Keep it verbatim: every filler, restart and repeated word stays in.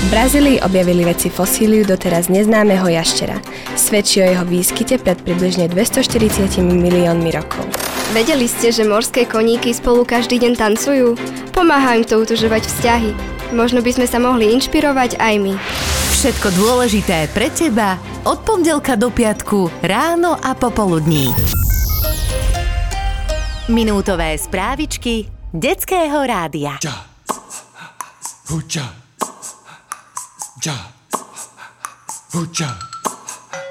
V Brazílii objavili vedci fosíliu doteraz neznámeho jaštera. Svedčí o jeho výskyte pred približne dvestoštyridsať miliónmi rokov. Vedeli ste, že morské koníky spolu každý deň tancujú? Pomáha im to utužovať vzťahy. Možno by sme sa mohli inšpirovať aj my. Všetko dôležité pre teba od pondelka do piatku ráno a popoludní. Minútové správičky Detského rádia. Ja. Huča. Ja. Huča.